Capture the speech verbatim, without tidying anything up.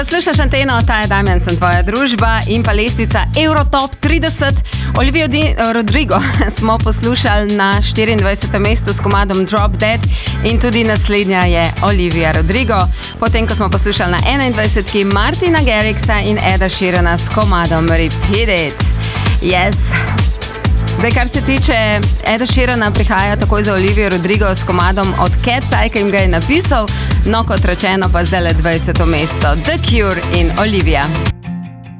Poslušaš Anteno, ta je Damjan, sem tvoja družba in pa lestvica Eurotop trideset. Olivia Rodrigo smo poslušali na štiriindvajsetem mestu s komadom Drop Dead in tudi naslednja je Olivia Rodrigo. Potem, ko smo poslušali na enaindvajsetki Martina Garrixa in Eda Sheerana s komadom Repeat It. Yes. Zdaj, kar se tiče Eda Sheerana, prihaja takoj za Olivia Rodrigo s komadom od Cat's Eye, ki jim ga je napisal. No, kot rečeno, pa zdaj le dvajseto mesto. The Cure in Olivia.